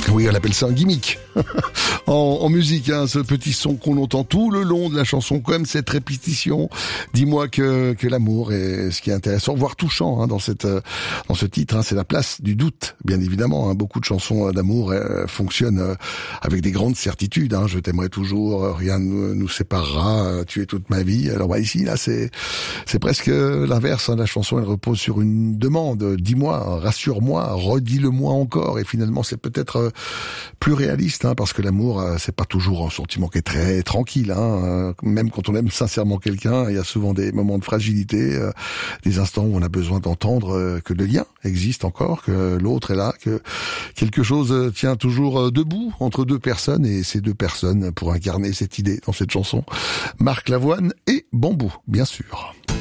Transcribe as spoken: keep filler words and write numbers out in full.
Oui, on appelle ça un gimmick en, en musique, hein, ce petit son qu'on entend tout le long de la chanson, comme cette répétition. Dis-moi que, que l'amour est ce qui est intéressant, voire touchant, hein, dans cette dans ce titre. Hein, c'est la place du doute, bien évidemment. Hein, beaucoup de chansons d'amour euh, fonctionnent euh, avec des grandes certitudes. Hein, je t'aimerai toujours, euh, rien ne nous séparera, euh, tu es toute ma vie. Alors bah, ici, là, c'est c'est presque l'inverse. Hein, la chanson, elle repose sur une demande. Dis-moi, rassure-moi, redis-le-moi encore. Et finalement, c'est peut-être euh, plus réaliste, hein, parce que l'amour, euh, c'est pas toujours un sentiment qui est très tranquille. Hein, euh, même quand on aime sincèrement quelqu'un, il y a souvent des moments de fragilité, euh, des instants où on a besoin d'entendre euh, que le lien existe encore, que l'autre est là, que quelque chose euh, tient toujours euh, debout entre deux personnes, et ces deux personnes pour incarner cette idée dans cette chanson, Marc Lavoine et Bambou, bien sûr.